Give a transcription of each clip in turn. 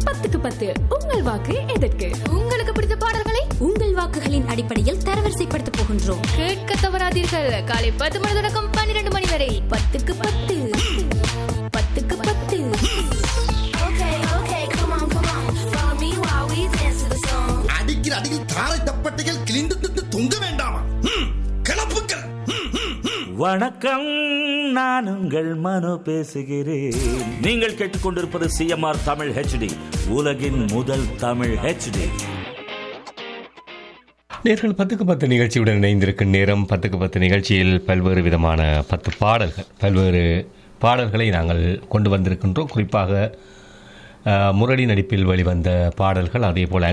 10க்கு 10 உங்கள் வாக்கு எதற்கு? உங்களுக்கு பிடித்த பாடல்களை உங்கள் வாக்குகளின் அடிப்படையில் தரவரிசைப்படுத்த போகின்றோம். கேட்க தவறாதீர்கள். காலை 10 மணி தொடக்கம் 12 மணி வரை 10க்கு 10 10க்கு 10. அடிக்கிற அடியில் தாரை தப்பட்டைகள் கிழிந்து தொங்க வேண்டாமா? கிளப்புக்கள். வணக்கம், நான் உங்கள் மனோ பேசுகிறேன். நீங்கள் கேட்டுக்கொண்டிருப்பது CMR தமிழ் HD, உலகின் முதல் தமிழ் HD. நேர்கள் 10க்கு 10 நிகழ்ச்சியுடன் இணைந்திருக்கும் நேரம். 10க்கு 10 நிகழ்ச்சியில் பல்வேறு விதமான 10 பாடல்கள், பல்வேறு பாடல்களை நாங்கள் கொண்டு வந்திருக்கின்றோம். குறிப்பாக முரளி நடிப்பில் வெளிவந்த பாடல்கள், அதே போல்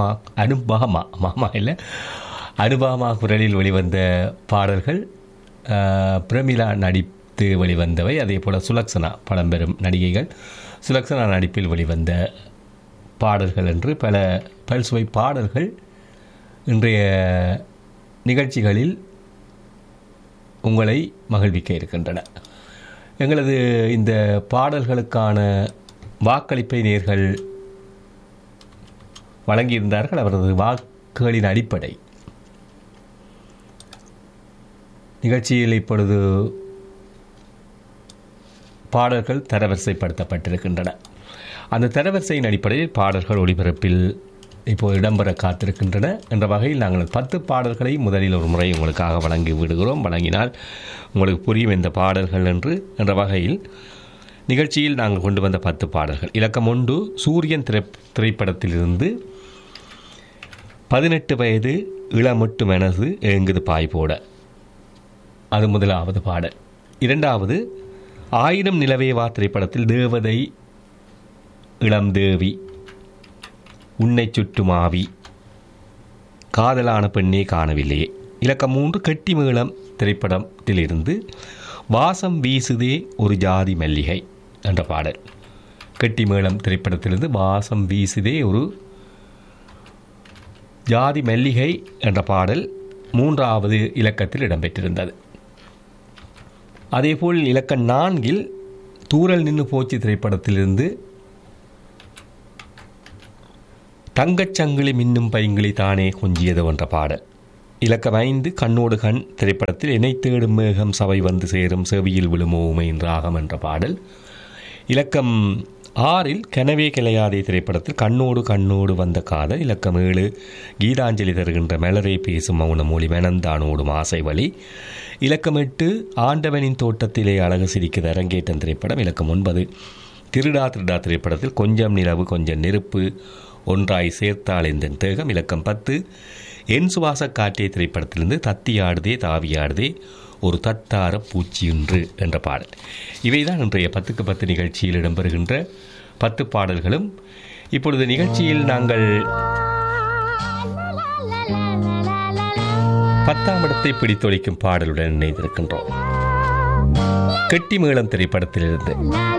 அனுபாமா குரலில் வெளிவந்த பாடல்கள், பிரமிளா நடித்து வெளிவந்தவை, அதே போல் சுலக்ஷனா, பழம்பெரும் நடிகைகள் சுலக்ஷனா நடிப்பில் வெளிவந்த பாடல்கள் என்று பல பல்சுவை பாடல்கள் இன்றைய நிகழ்ச்சிகளில் உங்களை மகிழ்விக்க இருக்கின்றன. எங்களது இந்த பாடல்களுக்கான வாக்களிப்பை நேர்கள் வழங்கியிருந்தார்கள். அவரது வாக்குகளின் அடிப்படை நிகழ்ச்சியில் இப்பொழுது பாடல்கள் தரவரிசைப்படுத்தப்பட்டிருக்கின்றன. அந்த தரவரிசையின் அடிப்படையில் பாடல்கள் ஒளிபரப்பில் இப்போது இடம்பெற காத்திருக்கின்றன. என்ற வகையில் நாங்கள் 10 பாடல்களை முதலில் ஒரு முறை உங்களுக்காக வழங்கி விடுகிறோம். வழங்கினால் உங்களுக்கு புரியும் இந்த பாடல்கள் என்ற வகையில் நிகழ்ச்சியில் நாங்கள் கொண்டு வந்த 10 பாடல்கள். இலக்கம் 1, சூரியன் திரைப்படத்திலிருந்து 18 வயது இளமொட்டு மனசு ஏங்குது பாய் போட, அது முதலாவது பாடல். இரண்டாவது, 1000 நிலவேவா திரைப்படத்தில் தேவதை இளம் தேவி, உன்னை சுற்றுமாவி, காதலான பெண்ணே காணவில்லையே. இலக்கம் 3, கெட்டிமேளம் திரைப்படத்திலிருந்து வாசம் வீசுதே ஒரு ஜாதி மல்லிகை என்ற பாடல். கெட்டிமேளம் திரைப்படத்திலிருந்து வாசம் வீசுதே ஒரு ஜாதி மல்லிகை என்ற பாடல் 3வது இலக்கத்தில் இடம்பெற்றிருந்தது. அதேபோல் இலக்கம் 4, தூரல் நின்று போச்சு திரைப்படத்திலிருந்து தங்கச்சங்கிலி மின்னும் பைங்கிலி தானே கொஞ்சியது என்ற பாடல். இலக்கம் 5, கண்ணோடு கண் திரைப்படத்தில் என்னை தேடும் மேகம் சபை வந்து சேரும் செவியில் விழுமோ உமையின் ராகம் என்ற பாடல். இலக்கம் 6, கனவே கிளையாதே திரைப்படத்தில் கண்ணோடு கண்ணோடு வந்த காதல். இலக்கம் 7, கீதாஞ்சலி தருகின்ற மலரே பேசும் மௌன மொழி மெனந்தானோடும் ஆசை வழி. இலக்கம் 8, ஆண்டவனின் தோட்டத்திலே அழகு சிரிக்குது அரங்கேற்றம் திரைப்படம். இலக்கம் 9, திருடா திருடா திரைப்படத்தில் கொஞ்சம் நிலவு கொஞ்சம் நெருப்பு ஒன்றாய் சேர்த்தாள் என்ற தேகம். இலக்கம் 10, என் சுவாச காற்றே திரைப்படத்திலிருந்து தத்தியாடுதே தாவியாடுதே ஒரு தத்தார பூச்சியுன்று என்ற பாடல். இவைதான் இன்றைய 10க்கு 10 நிகழ்ச்சியில் இடம்பெறுகின்ற 10 பாடல்களும். இப்பொழுது நிகழ்ச்சியில் நாங்கள் 10ஆம் இடத்தை பிடித்தொழிக்கும் பாடலுடன் இணைந்திருக்கின்றோம். கெட்டிமேளம் திரைப்படத்திலிருந்து